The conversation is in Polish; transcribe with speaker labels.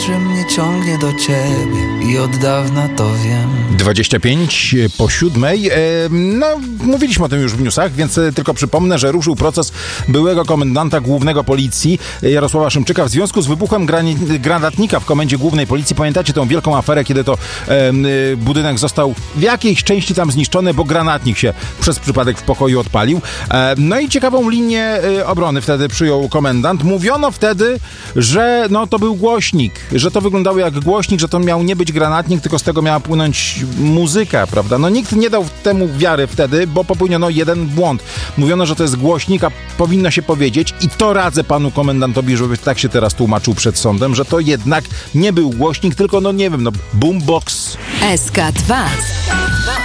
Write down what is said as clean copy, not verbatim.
Speaker 1: że mnie ciągnie do ciebie i od dawna to wiem.
Speaker 2: 25:07. No, mówiliśmy o tym już w newsach, więc tylko przypomnę, że ruszył proces byłego komendanta głównego policji Jarosława Szymczyka w związku z wybuchem granatnika w Komendzie Głównej Policji. Pamiętacie tą wielką aferę, kiedy to budynek został w jakiejś części tam zniszczony, bo granatnik się przez przypadek w pokoju odpalił. No i ciekawą linię obrony wtedy przyjął komendant. Mówiono wtedy, że no to był głośnik, że to wyglądało jak głośnik, że to miał nie być granatnik, tylko z tego miała płynąć muzyka, prawda? No nikt nie dał temu wiary wtedy, bo popełniono jeden błąd. Mówiono, że to jest głośnik, a powinno się powiedzieć, i to radzę panu komendantowi, żeby tak się teraz tłumaczył przed sądem, że to jednak nie był głośnik, tylko no nie wiem, no boombox.
Speaker 3: SK2